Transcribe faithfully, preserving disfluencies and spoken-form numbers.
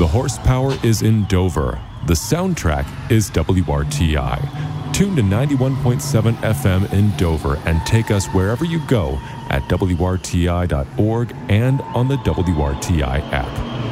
The horsepower is in Dover. The soundtrack is W R T I. Tune to ninety-one point seven F M in Dover and take us wherever you go at W R T I dot org and on the W R T I app.